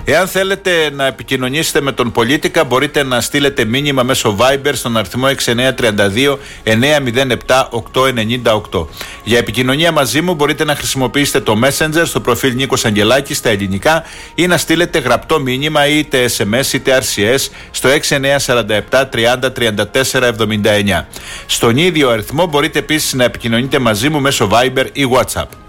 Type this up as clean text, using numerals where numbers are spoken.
Εάν θέλετε να επικοινωνήσετε με τον Πολίτικα, μπορείτε να στείλετε μήνυμα μέσω Viber στον αριθμό 6932 907 898. Για επικοινωνία μαζί μου μπορείτε να χρησιμοποιήσετε το Messenger στο προφίλ Νίκος Αγγελάκης στα ελληνικά ή να στείλετε γραπτό μήνυμα είτε SMS είτε RCS στο 6947 30 34 79. Στον ίδιο αριθμό μπορείτε επίσης να επικοινωνείτε μαζί μου μέσω Viber ή WhatsApp.